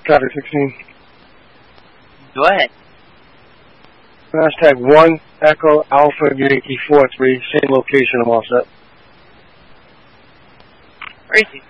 traffic 16. Go ahead. Hashtag 1 Echo Alpha Yankee 43, same location, I'm all set. Crazy.